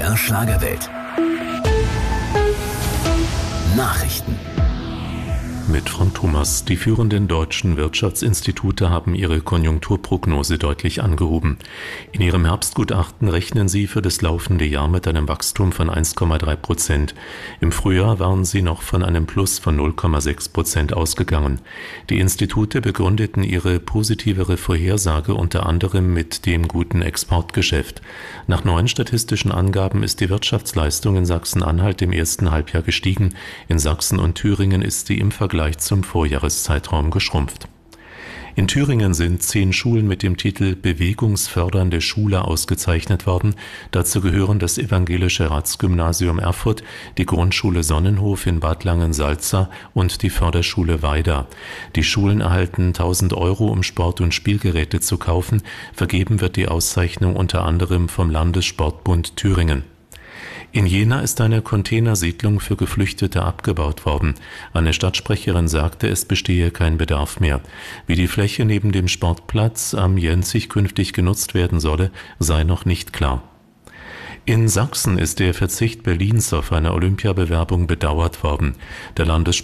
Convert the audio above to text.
MDR Schlagerwelt. Nachrichten. Mit Frank Thomas. Die führenden deutschen Wirtschaftsinstitute haben ihre Konjunkturprognose deutlich angehoben. In ihrem Herbstgutachten rechnen sie für das laufende Jahr mit einem Wachstum von 1,3%. Im Frühjahr waren sie noch von einem Plus von 0,6% ausgegangen. Die Institute begründeten ihre positivere Vorhersage unter anderem mit dem guten Exportgeschäft. Nach neuen statistischen Angaben ist die Wirtschaftsleistung in Sachsen-Anhalt im ersten Halbjahr gestiegen. In Sachsen und Thüringen ist sie im Vergleich zum Vorjahreszeitraum geschrumpft. In Thüringen sind 10 Schulen mit dem Titel Bewegungsfördernde Schule ausgezeichnet worden. Dazu gehören das Evangelische Ratsgymnasium Erfurt, die Grundschule Sonnenhof in Bad Langensalza und die Förderschule Weida. Die Schulen erhalten 1.000 Euro, um Sport- und Spielgeräte zu kaufen. Vergeben wird die Auszeichnung unter anderem vom Landessportbund Thüringen. In Jena ist eine Containersiedlung für Geflüchtete abgebaut worden. Eine Stadtsprecherin sagte, es bestehe kein Bedarf mehr. Wie die Fläche neben dem Sportplatz am Jenzich künftig genutzt werden solle, sei noch nicht klar. In Sachsen ist der Verzicht Berlins auf eine Olympiabewerbung bedauert worden. Der